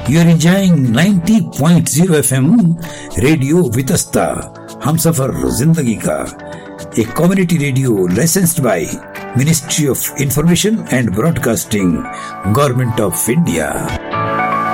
You are enjoying 90.0 FM radio Vitasta, हम सफर जिंदगी का, एक community radio licensed by ministry of information and broadcasting, government of India.